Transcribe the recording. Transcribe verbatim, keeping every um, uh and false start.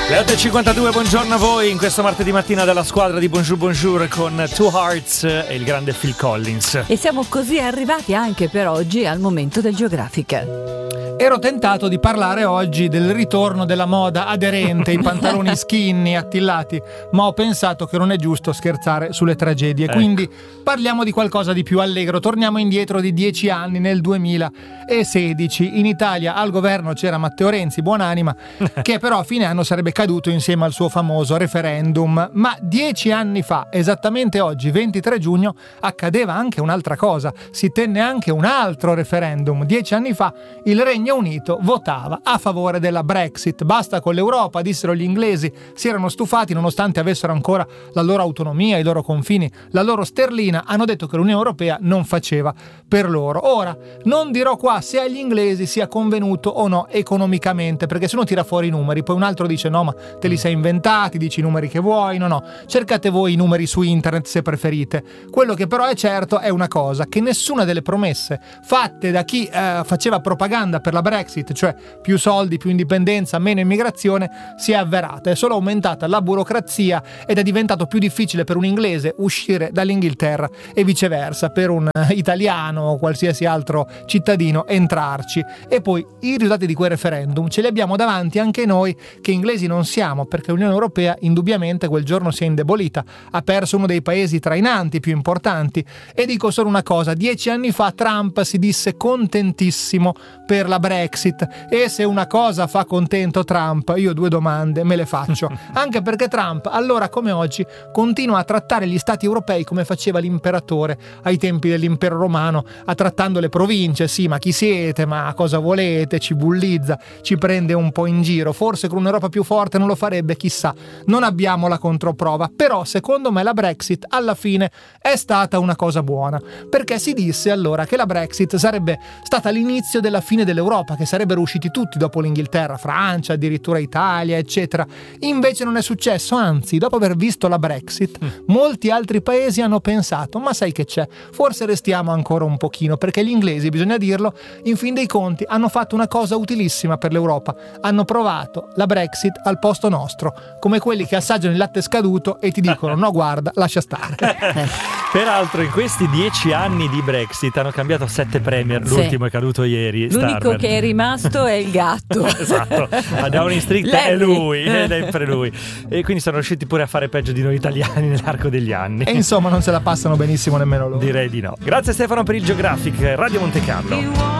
Le otto e cinquantadue, buongiorno a voi in questo martedì mattina dalla squadra di Bonjour Bonjour con Two Hearts e il grande Phil Collins. E siamo così arrivati anche per oggi al momento del Geografica. Ero tentato di parlare oggi del ritorno della moda aderente, i pantaloni skinny, attillati, ma ho pensato che non è giusto scherzare sulle tragedie, ecco. Quindi parliamo di qualcosa di più allegro. Torniamo indietro di dieci anni, nel duemilasedici. In Italia al governo c'era Matteo Renzi, buonanima, che però a fine anno sarebbe caduto insieme al suo famoso referendum. Ma dieci anni fa, esattamente oggi, ventitré giugno, accadeva anche un'altra cosa. Si tenne anche un altro referendum. Dieci anni fa il Regno Unito votava a favore della Brexit. Basta con l'Europa, dissero gli inglesi, si erano stufati, nonostante avessero ancora la loro autonomia, i loro confini, la loro sterlina, hanno detto che l'Unione Europea non faceva per loro. Ora, non dirò qua se agli inglesi sia convenuto o no economicamente, perché se uno tira fuori i numeri, poi un altro dice no, ma te li sei inventati, dici i numeri che vuoi, no no, cercate voi i numeri su internet se preferite. Quello che però è certo è una cosa, che nessuna delle promesse fatte da chi eh, faceva propaganda per la Brexit, cioè più soldi, più indipendenza, meno immigrazione, si è avverata. È solo aumentata la burocrazia ed è diventato più difficile per un inglese uscire dall'Inghilterra e viceversa per un italiano o qualsiasi altro cittadino entrarci. E poi i risultati di quel referendum ce li abbiamo davanti anche noi che inglesi non siamo, perché l'Unione Europea indubbiamente quel giorno si è indebolita, ha perso uno dei paesi trainanti più importanti. E dico solo una cosa: dieci anni fa Trump si disse contentissimo per la Brexit, e se una cosa fa contento Trump, io due domande me le faccio. Anche perché Trump, allora come oggi, continua a trattare gli stati europei come faceva l'imperatore ai tempi dell'impero romano, a trattando le province. Sì, ma chi siete? Ma cosa volete? Ci bullizza, ci prende un po' in giro. Forse con un'Europa più forte non lo farebbe, chissà, non abbiamo la controprova. Però secondo me la Brexit alla fine è stata una cosa buona, perché si disse allora che la Brexit sarebbe stata l'inizio della fine dell'Europa, che sarebbero usciti tutti dopo l'Inghilterra, Francia, addirittura Italia, eccetera. Invece non è successo, anzi, dopo aver visto la Brexit, mm. molti altri paesi hanno pensato: ma sai che c'è? Forse restiamo ancora un pochino, perché gli inglesi, bisogna dirlo, in fin dei conti hanno fatto una cosa utilissima per l'Europa. Hanno provato la Brexit al posto nostro, come quelli che assaggiano il latte scaduto e ti dicono no, guarda, lascia stare. Peraltro in questi dieci anni di Brexit hanno cambiato sette premier, sì. L'ultimo è caduto ieri. L'unico Starmer. che è rimasto è il gatto. Esatto, a Downing Street è lui, è sempre lui. E quindi sono riusciti pure a fare peggio di noi italiani nell'arco degli anni. E insomma non se la passano benissimo nemmeno loro. Direi di no. Grazie Stefano per il Geographic, Radio Monte Carlo.